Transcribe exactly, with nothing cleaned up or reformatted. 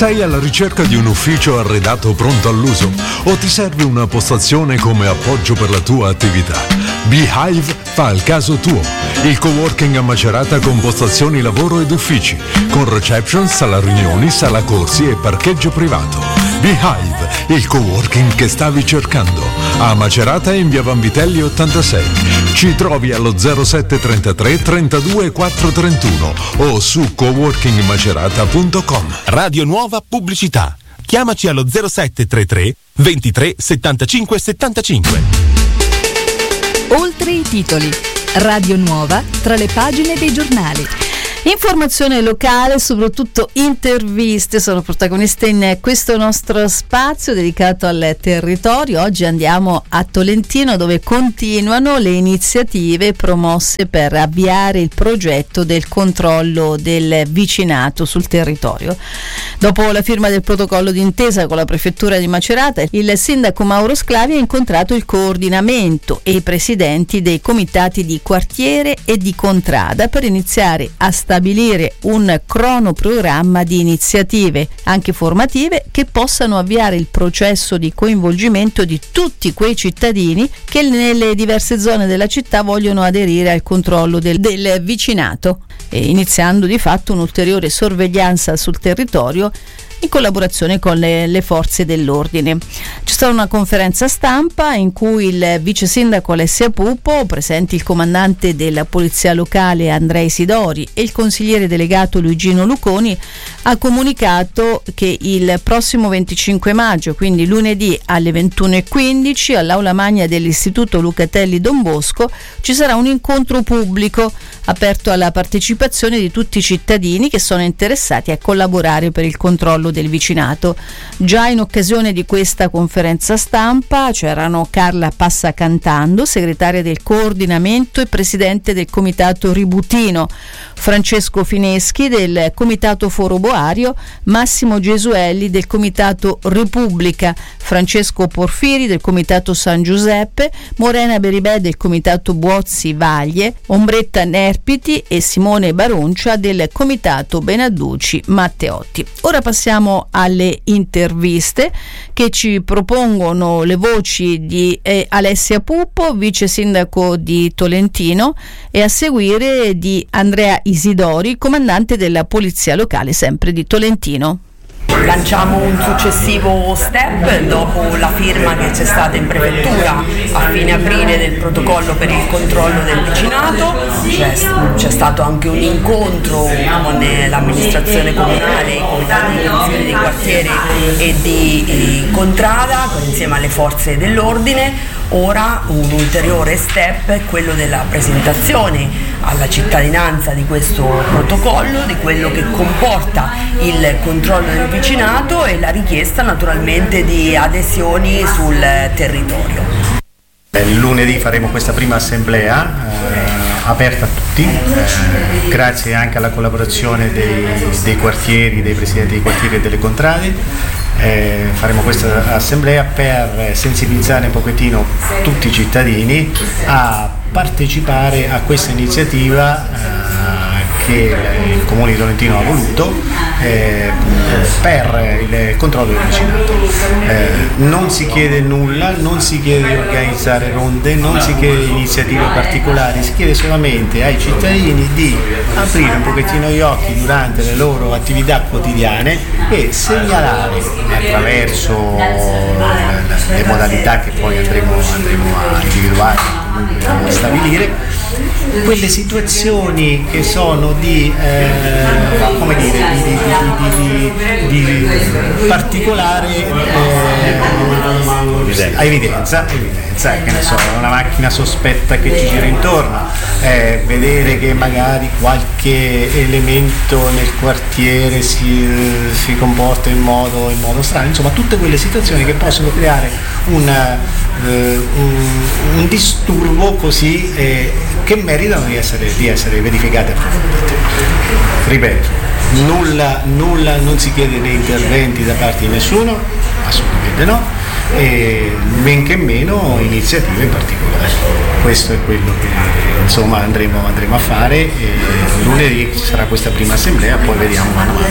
Sei alla ricerca di un ufficio arredato pronto all'uso o ti serve una postazione come appoggio per la tua attività? Beehive fa il caso tuo. Il coworking a Macerata con postazioni lavoro ed uffici, con reception, sala riunioni, sala corsi e parcheggio privato. Beehive, il coworking che stavi cercando. A Macerata in via Vanvitelli ottantasei. Ci trovi allo zero sette trentatré trentadue quattro trentuno o su coworking macerata punto com. Radio Nuova Pubblicità. Chiamaci allo zero sette trentatré ventitré settantacinque settantacinque. Oltre i titoli. Radio Nuova tra le pagine dei giornali. Informazione locale, soprattutto interviste sono protagoniste in questo nostro spazio dedicato al territorio. Oggi andiamo a Tolentino, dove continuano le iniziative promosse per avviare il progetto del controllo del vicinato sul territorio. Dopo la firma del protocollo d'intesa con la prefettura di Macerata, il sindaco Mauro Sclavi ha incontrato il coordinamento e i presidenti dei comitati di quartiere e di contrada per iniziare a stabilire un cronoprogramma di iniziative, anche formative, che possano avviare il processo di coinvolgimento di tutti quei cittadini che nelle diverse zone della città vogliono aderire al controllo del, del vicinato, e iniziando di fatto un'ulteriore sorveglianza sul territorio in collaborazione con le, le forze dell'ordine. C'è stata una conferenza stampa in cui il vice sindaco Alessia Pupo, presenti il comandante della polizia locale Andrea Isidori e il consigliere delegato Luigino Luconi, ha comunicato che il prossimo venticinque maggio, quindi lunedì alle ventuno e quindici, all'aula magna dell'istituto Lucatelli Don Bosco ci sarà un incontro pubblico aperto alla partecipazione di tutti i cittadini che sono interessati a collaborare per il controllo del vicinato. Già in occasione di questa conferenza stampa c'erano Carla Passacantando, segretaria del coordinamento e presidente del comitato Ributino, Francesco Fineschi del comitato Foro Boario, Massimo Gesuelli del comitato Repubblica, Francesco Porfiri del comitato San Giuseppe, Morena Beribè del comitato Buozzi Vaglie, Ombretta Nerpiti e Simone Baroncia del comitato Benadduci Matteotti. Ora passiamo alle interviste che ci propongono le voci di eh, Alessia Pupo, vice sindaco di Tolentino, e a seguire di Andrea Isidori, comandante della polizia locale sempre di Tolentino. Lanciamo un successivo step dopo la firma che c'è stata in prefettura a fine aprile del protocollo per il controllo del vicinato. C'è, c'è stato anche un incontro con l'amministrazione comunale, i comitati di consiglio di quartiere e di eh, contrada insieme alle forze dell'ordine. Ora un ulteriore step è quello della presentazione alla cittadinanza di questo protocollo, di quello che comporta il controllo del vicinato e la richiesta naturalmente di adesioni sul territorio. Il lunedì faremo questa prima assemblea eh, aperta a tutti, eh, grazie anche alla collaborazione dei, dei quartieri, dei presidenti dei quartieri e delle contrade. Eh, faremo questa assemblea per sensibilizzare un pochettino tutti i cittadini a partecipare a questa iniziativa eh, che il Comune di Tolentino ha voluto eh, per il controllo del vicinato. Eh, non si chiede nulla, non si chiede di organizzare ronde, non si chiede iniziative particolari, si chiede solamente ai cittadini di aprire un pochettino gli occhi durante le loro attività quotidiane e segnalare attraverso le modalità che poi andremo, andremo a individuare, a stabilire, quelle situazioni che sono di, eh, come dire, di, di, di, di, di particolare eh, evidenza, evidenza, che ne so, una macchina sospetta che ci gira intorno, eh, vedere che magari qualche elemento nel quartiere si, si comporta in modo, in modo strano, insomma tutte quelle situazioni che possono creare una, eh, un, un disturbo così eh, che meritano di essere, di essere verificate e approfondite. Ripeto, nulla, nulla, non si chiede né interventi da parte di nessuno, assolutamente no, e men che meno iniziative in particolare. Questo è quello che insomma andremo, andremo a fare, e lunedì ci sarà questa prima assemblea, poi vediamo mano a mano.